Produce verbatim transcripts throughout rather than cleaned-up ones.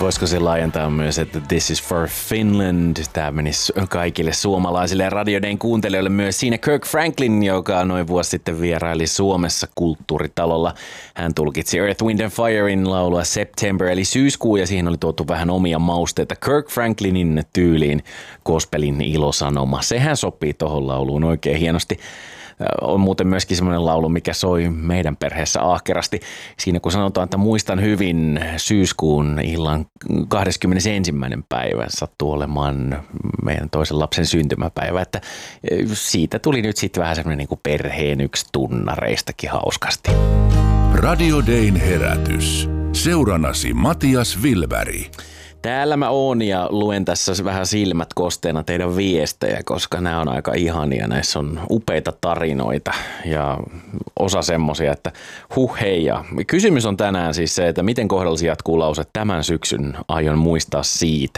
Voisiko se laajentaa myös, että This is for Finland. Tämä menisi kaikille suomalaisille ja Radio Dayn kuuntelijoille myös. Siinä Kirk Franklin, joka noin vuosi sitten vieraili Suomessa Kulttuuritalolla. Hän tulkitsi Earth, Wind and Firein laulua September eli syyskuu ja siihen oli tuotu vähän omia mausteita Kirk Franklinin tyyliin gospelin ilosanoma. Sehän sopii tohon lauluun oikein hienosti. On muuten myöskin semmoinen laulu, mikä soi meidän perheessä ahkerasti. Siinä kun sanotaan, että muistan hyvin syyskuun illan kahdeskymmenesensimmäinen päivä sattuu olemaan meidän toisen lapsen syntymäpäivä. Että siitä tuli nyt sitten vähän semmoinen niin kuin perheen yksi tunnareistakin hauskasti. Radio Dayn herätys. Seurannasi Matias Vilberg. Täällä mä oon ja luen tässä vähän silmät kosteena teidän viestejä, koska nämä on aika ihania. Näissä on upeita tarinoita ja osa semmosia, että huh hei. Ja kysymys on tänään siis se, että miten kohdallasi jatkuu lause tämän syksyn aion muistaa siitä.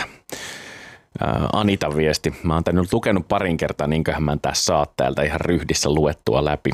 Ää, Anita viesti. Mä oon tän nyt lukenut parin kertaa, niinköhän mä tässä saat täältä ihan ryhdissä luettua läpi.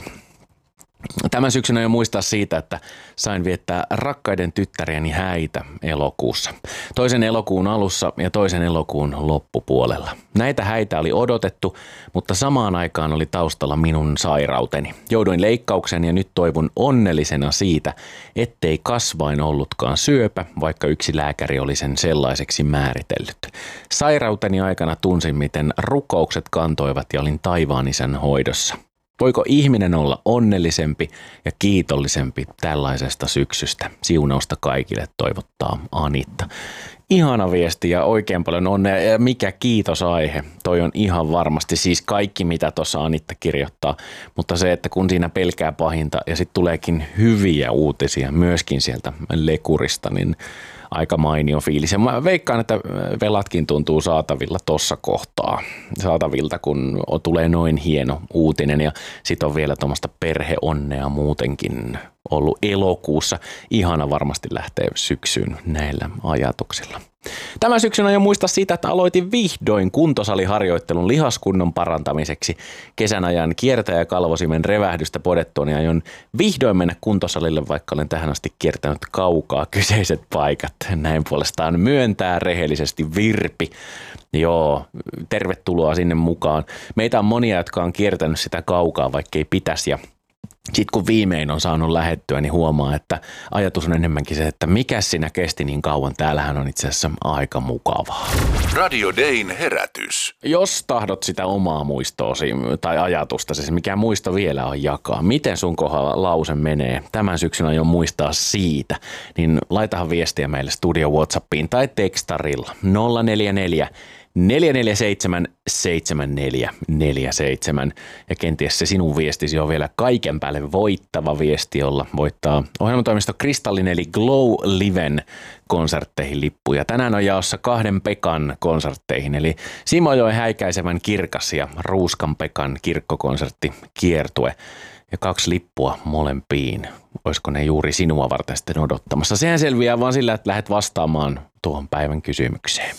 Tämän syksyn aion muistaa siitä, että sain viettää rakkaiden tyttärieni häitä elokuussa. Toisen elokuun alussa ja toisen elokuun loppupuolella. Näitä häitä oli odotettu, mutta samaan aikaan oli taustalla minun sairauteni. Jouduin leikkaukseen ja nyt toivon onnellisena siitä, ettei kasvain ollutkaan syöpä, vaikka yksi lääkäri oli sen sellaiseksi määritellyt. Sairauteni aikana tunsin, miten rukoukset kantoivat ja olin taivaan isän hoidossa. Voiko ihminen olla onnellisempi ja kiitollisempi tällaisesta syksystä? Siunausta kaikille toivottaa Anitta. Ihana viesti ja oikein paljon onnea. Ja mikä kiitosaihe. Toi on ihan varmasti siis kaikki, mitä tuossa Anitta kirjoittaa. Mutta se, että kun siinä pelkää pahinta ja sitten tuleekin hyviä uutisia myöskin sieltä lekurista, niin aika mainio fiilis. Ja mä veikkaan, että velatkin tuntuu saatavilla tossa kohtaa. Saatavilta, kun tulee noin hieno uutinen ja sit on vielä tuommoista perheonnea muutenkin ollut elokuussa. Ihana varmasti lähtee syksyyn näillä ajatuksilla. Tämän syksyn aion muistaa siitä, että aloitin vihdoin kuntosaliharjoittelun lihaskunnon parantamiseksi. Kesän ajan kiertäjäkalvosimen revähdystä podettuani aion vihdoin mennä kuntosalille, vaikka olen tähän asti kiertänyt kaukaa kyseiset paikat. Näin puolestaan myöntää rehellisesti Virpi. Joo, tervetuloa sinne mukaan. Meitä on monia, jotka on kiertänyt sitä kaukaa, vaikkei pitäisi ja sitten kun viimein on saanut lähettyä, niin huomaa, että ajatus on enemmänkin se, että mikä siinä kesti niin kauan. Täällähän on itse asiassa aika mukavaa. Radio Dayn herätys. Jos tahdot sitä omaa muistoosi tai ajatusta, siis mikä muisto vielä on jakaa, miten sun kohdalla lause menee, tämän syksyn aion muistaa siitä, niin laitahan viestiä meille studio WhatsAppiin tai tekstarilla nolla neljä neljä neljä neljä seitsemän seitsemän neljä neljä seitsemän ja kenties se sinun viestisi on vielä kaiken päälle voittava viesti, jolla voittaa ohjelmatoimisto Kristallin eli Glow Liven konsertteihin lippuja. Tänään on jaossa kahden Pekan konsertteihin eli Simojoen häikäisevän kirkas ja Ruuskan Pekan kirkkokonsertti kiertue ja kaksi lippua molempiin. Olisiko ne juuri sinua varten sitten odottamassa? Sehän selviää vaan sillä, että lähdet vastaamaan tuohon päivän kysymykseen.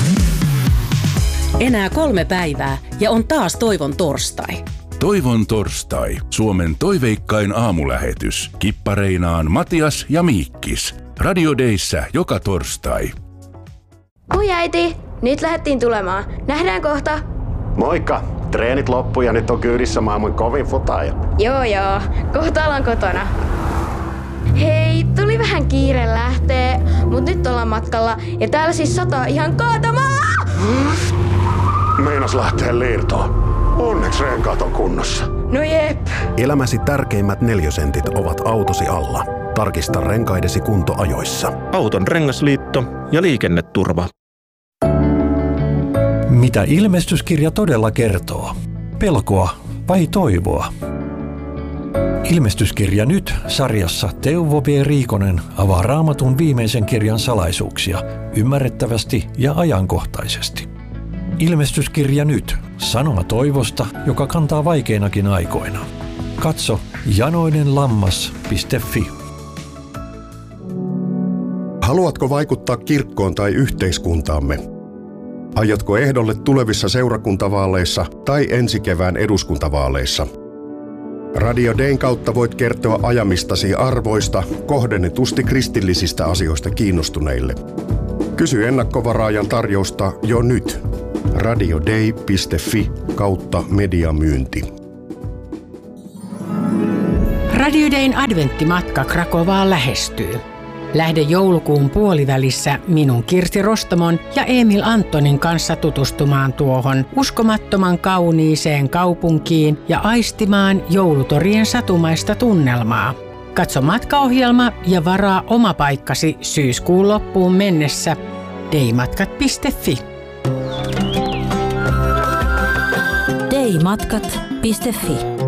Enää kolme päivää ja on taas Toivon torstai. Toivon torstai. Suomen toiveikkain aamulähetys. Kippareinaan Matias ja Miikkis. Radio Dayssä joka torstai. Oi äiti, nyt lähdettiin tulemaan. Nähdään kohta. Moikka. Treenit loppu ja nyt on kyydissä maailman kovin futaaja. Joo joo, kohta ollaan kotona. Hei, tuli vähän kiire lähtee, mut nyt ollaan matkalla ja täällä siis sataa ihan kaatamalla. Meinas lähtee liirtoon. Onneksi renkaat on kunnossa. No jep. Elämäsi tärkeimmät neliösentit ovat autosi alla. Tarkista renkaidesi kunto ajoissa. Auton rengasliitto ja liikenneturva. Mitä ilmestyskirja todella kertoo? Pelkoa vai toivoa? Ilmestyskirja nyt -sarjassa Teuvo B. Riikonen avaa Raamatun viimeisen kirjan salaisuuksia ymmärrettävästi ja ajankohtaisesti. Ilmestyskirja nyt -sanoma toivosta, joka kantaa vaikeinakin aikoina. Katso janoinenlammas piste fi. Haluatko vaikuttaa kirkkoon tai yhteiskuntaamme? Aiotko ehdolle tulevissa seurakuntavaaleissa tai ensi kevään eduskuntavaaleissa? Radio Dayn kautta voit kertoa ajamistasi arvoista kohdennetusti kristillisistä asioista kiinnostuneille. Kysy ennakkovaraajan tarjousta jo nyt. radiodei piste fi kautta mediamyynti. Radio Dayn adventtimatka Krakovaan lähestyy. Lähde joulukuun puolivälissä minun Kirsti Rostomon ja Emil Antonin kanssa tutustumaan tuohon uskomattoman kauniiseen kaupunkiin ja aistimaan joulutorien satumaista tunnelmaa. Katso matkaohjelma ja varaa oma paikkasi syyskuun loppuun mennessä deimatkat piste fi. deimatkat piste fi